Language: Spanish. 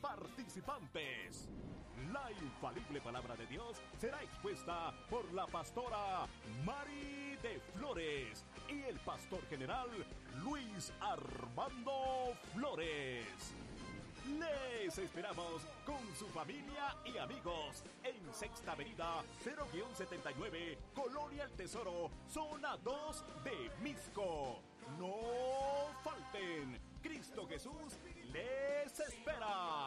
participantes. La infalible palabra de Dios será expuesta por la pastora Mari de Flores y el pastor general Luis Armando Flores. Les esperamos con su familia y amigos en Sexta Avenida 0-79, Colonia El Tesoro, zona 2 de Misco. No falten, Cristo Jesús les espera.